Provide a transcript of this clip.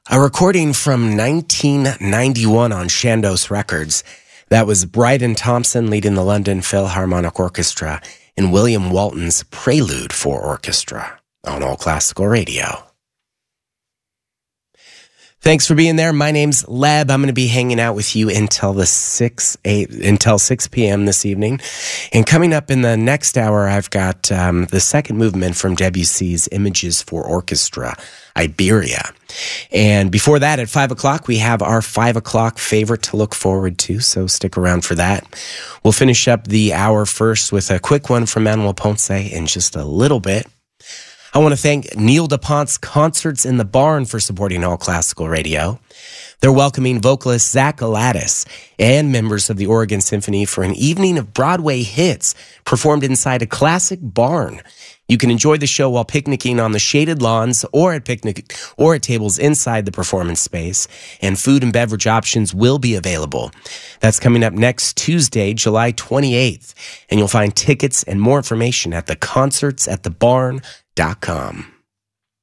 A recording from 1991 on Chandos Records. That was Bryden Thompson leading the London Philharmonic Orchestra in William Walton's Prelude for Orchestra on All Classical Radio. Thanks for being there. My name's Leb. I'm going to be hanging out with you until 6 p.m. this evening. And coming up in the next hour, I've got the second movement from Debussy's Images for Orchestra, Iberia. And before that, at 5 o'clock, we have our 5 o'clock favorite to look forward to, so stick around for that. We'll finish up the hour first with a quick one from Manuel Ponce in just a little bit. I want to thank Neil DuPont's Concerts in the Barn for supporting All Classical Radio. They're welcoming vocalist Zach Gladys and members of the Oregon Symphony for an evening of Broadway hits performed inside a classic barn. You can enjoy the show while picnicking on the shaded lawns or at tables inside the performance space, and food and beverage options will be available. That's coming up next Tuesday, July 28th, and you'll find tickets and more information at theconcertsatthebarn.com.